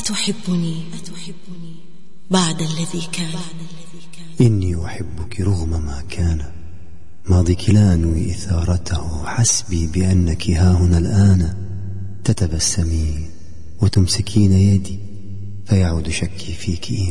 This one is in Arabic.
أتحبني بعد الذي كان؟ إني أحبك رغم ما كان، ماضيك لا أنوي إثارته، حسبي بأنك هاهنا الآن. تتبسمين وتمسكين يدي، فيعود شكي فيك إيمان.